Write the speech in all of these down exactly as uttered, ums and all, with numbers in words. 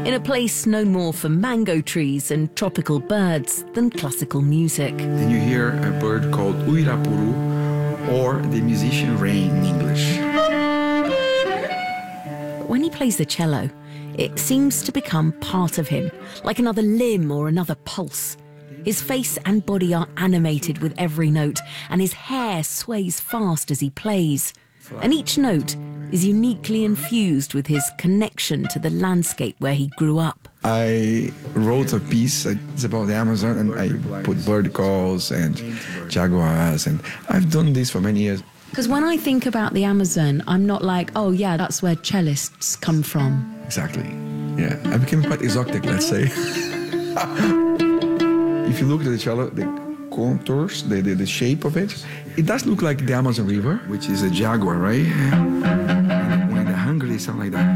in a place known more for mango trees and tropical birds than classical music. Then you hear a bird called Uirapuru, or the musician rain in English. When he plays the cello, it seems to become part of him, like another limb or another pulse. His face and body are animated with every note, and his hair sways fast as he plays. And each note is uniquely infused with his connection to the landscape where he grew up. I wrote a piece, it's about the Amazon, and I put bird calls and jaguars, and I've done this for many years. Because when I think about the Amazon, I'm not like, oh yeah, that's where cellists come from. Exactly, yeah. I became quite exotic, let's say. If you look at the cello, the contours, the, the, the shape of it, it does look like the Amazon River, which is a jaguar, right? When they're hungry, they sound like that.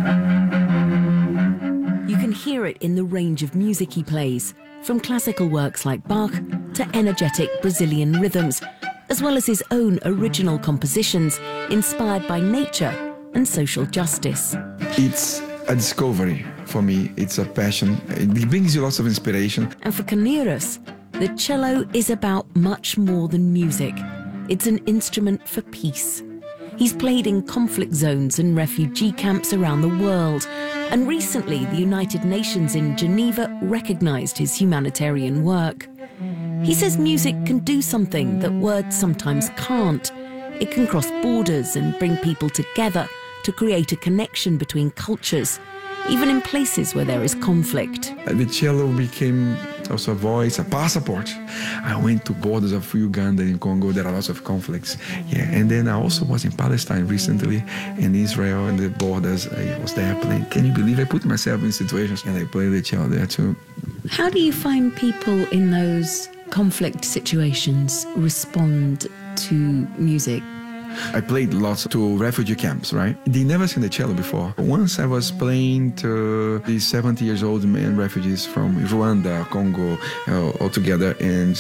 You can hear it in the range of music he plays, from classical works like Bach to energetic Brazilian rhythms, as well as his own original compositions inspired by nature and social justice. It's a discovery for me. It's a passion. It brings you lots of inspiration. And for Carneiros, the cello is about much more than music. It's an instrument for peace. He's played in conflict zones and refugee camps around the world. And recently, the United Nations in Geneva recognized his humanitarian work. He says music can do something that words sometimes can't. It can cross borders and bring people together to create a connection between cultures, even in places where there is conflict. The cello became also a voice, a passport. I went to borders of Uganda and Congo. There are lots of conflicts. Yeah, and then I also was in Palestine recently, in Israel, and the borders. I was there playing. Can you believe I put myself in situations and I play the cello there too? How do you find people in those conflict situations respond to music? I played lots to refugee camps, right? They never seen the cello before. Once I was playing to these seventy years old men, refugees from Rwanda, Congo, uh, all together, and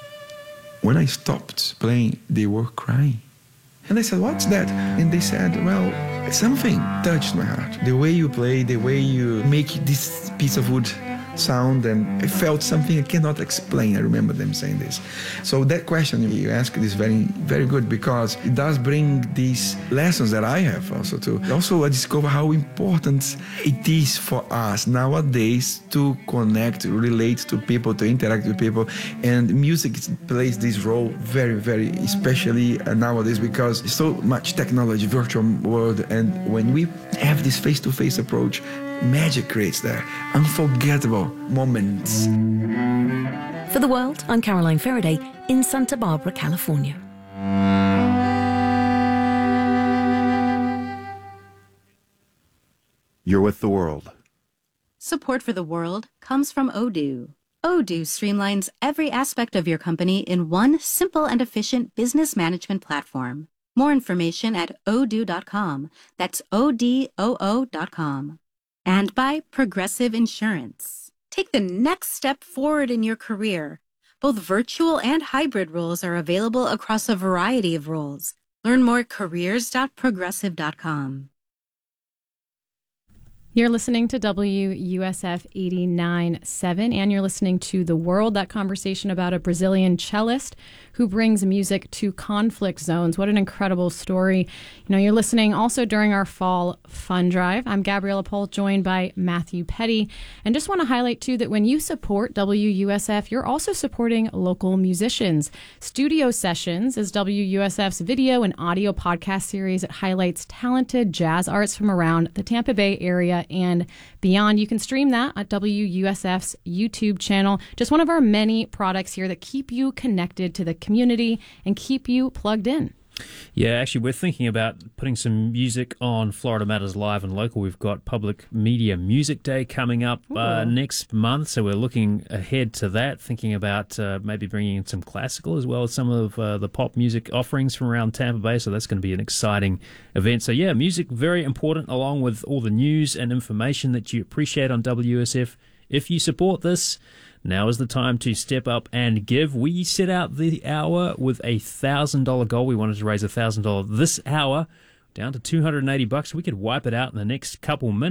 when I stopped playing, they were crying. And I said, what's that? And they said, well, something touched my heart. The way you play, the way you make this piece of wood sound, and I felt something I cannot explain. I remember them saying this. So that question you asked is very, very good, because it does bring these lessons that I have also too. Also, I discover how important it is for us nowadays to connect, relate to people, to interact with people. And music plays this role very, very, especially nowadays, because so much technology, virtual world, and when we have this face-to-face approach, magic creates there. Unforgettable moments. For The World, I'm Caroline Faraday in Santa Barbara, California. You're with The World. Support for The World comes from Odoo. Odoo streamlines every aspect of your company in one simple and efficient business management platform. More information at odoo dot com. That's O D O O dot com. And by Progressive Insurance. Take the next step forward in your career. Both virtual and hybrid roles are available across a variety of roles. Learn more at careers dot progressive dot com. You're listening to W U S F eighty-nine point seven, and you're listening to The World, that conversation about a Brazilian cellist who brings music to conflict zones. What an incredible story. You know, you're listening also during our fall fun drive. I'm Gabriella Pohl, joined by Matthew Petty. And just want to highlight, too, that when you support W U S F, you're also supporting local musicians. Studio Sessions is W U S F's video and audio podcast series. It highlights talented jazz artists from around the Tampa Bay area and beyond. You can stream that at W U S F's YouTube channel. Just one of our many products here that keep you connected to the community and keep you plugged in. Yeah, actually, we're thinking about putting some music on Florida Matters Live and Local. We've got Public Media Music Day coming up uh, next month, so we're looking ahead to that, thinking about uh, maybe bringing in some classical as well as some of uh, the pop music offerings from around Tampa Bay, so that's going to be an exciting event. So yeah, music, very important, along with all the news and information that you appreciate on W U S F. If you support this, now is the time to step up and give. We set out the hour with a one thousand dollars goal. We wanted to raise one thousand dollars this hour, down to two hundred eighty bucks. We could wipe it out in the next couple minutes.